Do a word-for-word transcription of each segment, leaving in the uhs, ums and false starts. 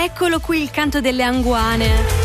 Eccolo qui il canto delle anguane.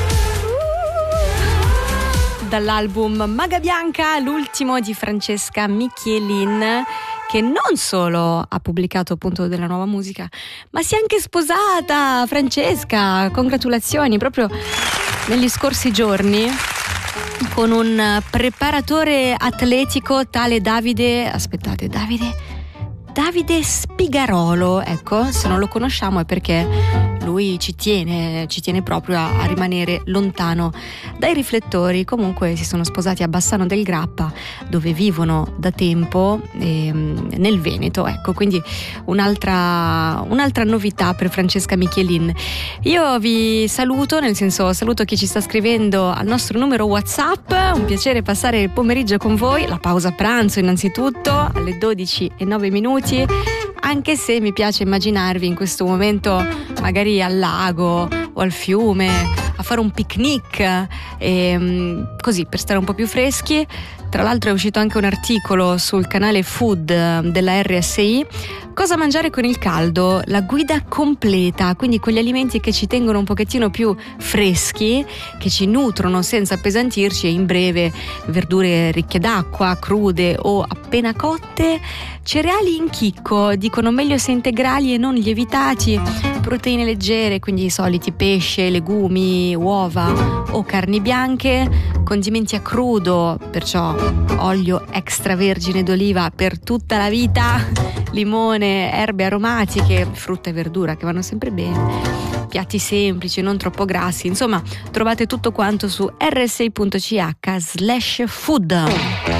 Dall'album Maga Bianca, l'ultimo di Francesca Michelin, che non solo ha pubblicato appunto della nuova musica, ma si è anche sposata. Francesca, congratulazioni, proprio negli scorsi giorni, con un preparatore atletico tale Davide, aspettate, Davide Davide Spigarolo. Ecco, se non lo conosciamo è perché lui ci tiene, ci tiene proprio a, a rimanere lontano dai riflettori. Comunque si sono sposati a Bassano del Grappa, dove vivono da tempo, ehm, nel Veneto, ecco, quindi un'altra, un'altra novità per Francesca Michelin. Io vi saluto, nel senso saluto chi ci sta scrivendo al nostro numero WhatsApp. Un piacere passare il pomeriggio con voi, la pausa pranzo innanzitutto alle dodici e nove minuti, anche se mi piace immaginarvi in questo momento magari al lago o al fiume a fare un picnic, e, così per stare un po' più freschi. Tra l'altro è uscito anche un articolo sul canale Food della R S I, cosa mangiare con il caldo, la guida completa, quindi quegli alimenti che ci tengono un pochettino più freschi, che ci nutrono senza appesantirci, e in breve verdure ricche d'acqua, crude o appena cotte, cereali in chicco, dicono meglio se integrali e non lievitati, proteine leggere, quindi i soliti pesce, legumi, uova o carni bianche, condimenti a crudo, perciò olio extravergine d'oliva per tutta la vita, limone, erbe aromatiche, frutta e verdura che vanno sempre bene, piatti semplici, non troppo grassi. Insomma, trovate tutto quanto su r s i punto c h slash food.